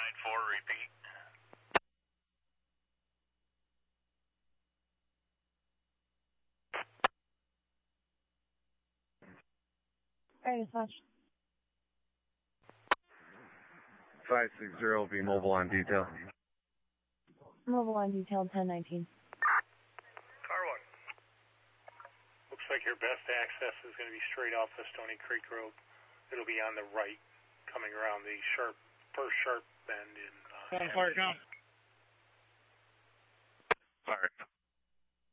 494, repeat. Alright, dispatch. 560 will be mobile on detail. Mobile on detail 1019. Car 1. Looks like your best access is going to be straight off the Stony Creek Road. It'll be on the right, coming around the first sharp bend in... Fire count. Fire.